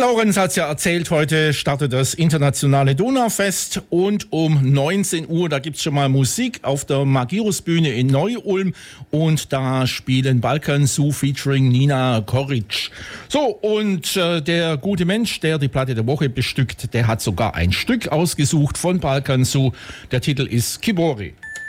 Laurenz hat es ja erzählt, heute startet das internationale Donaufest und um 19 Uhr, da gibt es schon mal Musik auf der Magirus-Bühne in Neu-Ulm und da spielen Balkan Zoo featuring Nina Koric. So, und der gute Mensch, der die Platte der Woche bestückt, der hat sogar ein Stück ausgesucht von Balkan Zoo. Der Titel ist Kibori.